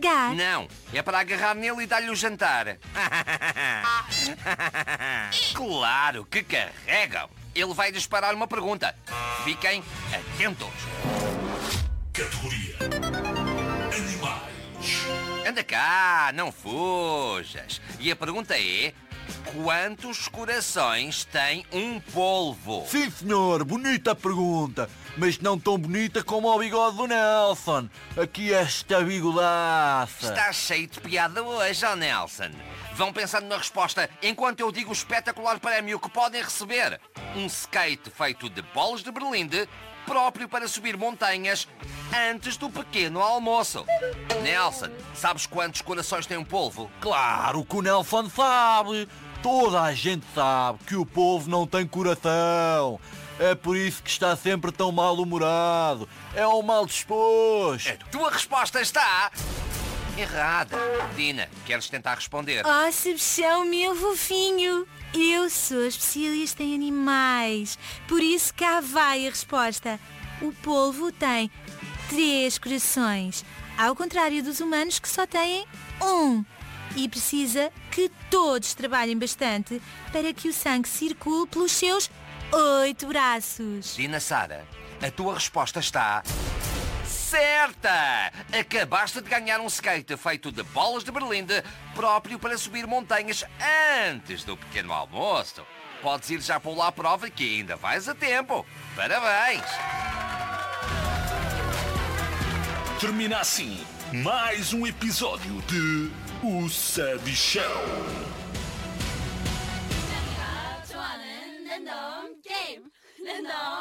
carregar. Não, é para agarrar nele e dar-lhe o jantar. Claro que carregam. Ele vai disparar uma pergunta. Fiquem atentos. Categoria Animais. Anda cá, não fujas. E a pergunta é: quantos corações tem um polvo? Sim, senhor, bonita pergunta, mas não tão bonita como o bigode do Nelson. Aqui esta bigodaça. Estás cheio de piada hoje, ó Nelson. Vão pensando na resposta enquanto eu digo o espetacular prémio que podem receber. Um skate feito de bolas de berlinde, próprio para subir montanhas antes do pequeno almoço. Nelson, sabes quantos corações tem um polvo? Claro que o Nelson sabe. Toda a gente sabe que o povo não tem coração. É por isso que está sempre tão mal-humorado. É um mal disposto. A tua resposta está errada. Dina, queres tentar responder? Oh, Sebastião, meu fofinho. Eu sou especialista em animais. Por isso cá vai a resposta. O polvo tem 3 corações, ao contrário dos humanos que só têm 1. E precisa que todos trabalhem bastante para que o sangue circule pelos seus 8 braços. Dina Sara, a tua resposta está certa! Acabaste de ganhar um skate feito de bolas de berlinde, próprio para subir montanhas antes do pequeno almoço. Podes ir já pô-lo à prova que ainda vais a tempo. Parabéns! Termina assim mais um episódio de O Sabichão.